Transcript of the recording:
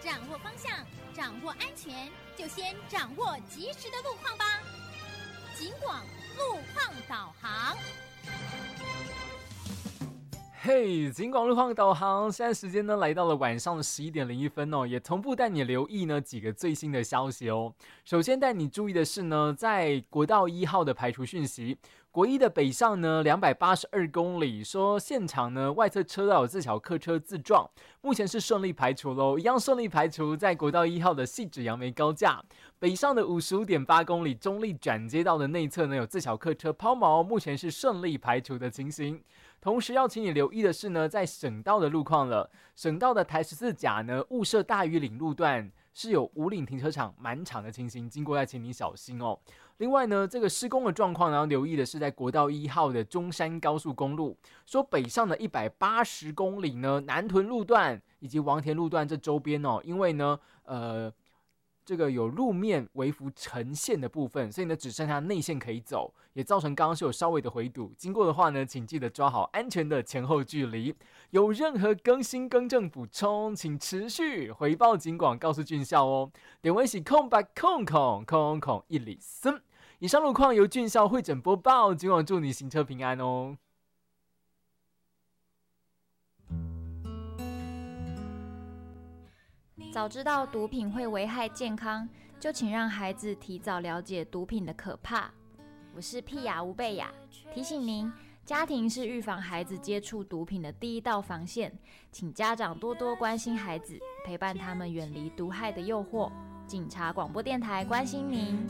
掌握方向，掌握安全，就先掌握及时的路况吧。警广路况导航。 嘿，警广路况导航，现在时间呢来到了晚上的11:01哦，也同步带你留意呢几个最新的消息哦。首先带你注意的是呢，在国道1号的排除讯息，国一的北上呢282公里，说现场呢外侧车道有自小客车自撞，目前是顺利排除咯，一样顺利排除在国道1号的汐止杨梅高架，北上的55.8公里中立转接道的内侧呢有自小客车抛锚，目前是顺利排除的情形。同时要请你留意的是呢，在省道的路况了。省道的台14甲呢，雾社大屿岭路段是有五岭停车场满场的情形，经过要请你小心哦。另外呢，这个施工的状况呢，要留意的是在国道1号的中山高速公路，说北上的180公里呢，南屯路段以及王田路段这周边哦，因为呢，这个有路面微幅呈现的部分，所以呢只剩下内线可以走，也造成刚刚是有稍微的回堵。经过的话呢，请记得抓好安全的前后距离。有任何更新更正补充，请持续回报警广，告诉俊校哦。点位是空一里森。以上路况由俊校会诊播报，警广祝你行车平安哦。 早知道毒品会危害健康，就请让孩子提早了解毒品的可怕。我是屁雅吴贝雅，提醒您，家庭是预防孩子接触毒品的第一道防线，请家长多多关心孩子，陪伴他们远离毒害的诱惑。警察广播电台关心您。